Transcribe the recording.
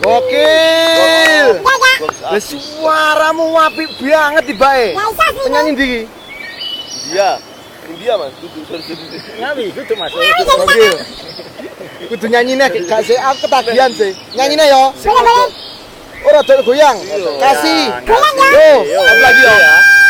Gokil. Suaramu apik banget tibae. Penyanyi ndi iki? India Mas, Ngawi kudu Mas. Gokil. Kudu nyanyine gak sih aku ketagihan sih. Nyanyine yo. Boleh. Ora dol goyang. Kasih. Goyang ya. Yo, satu lagi yo.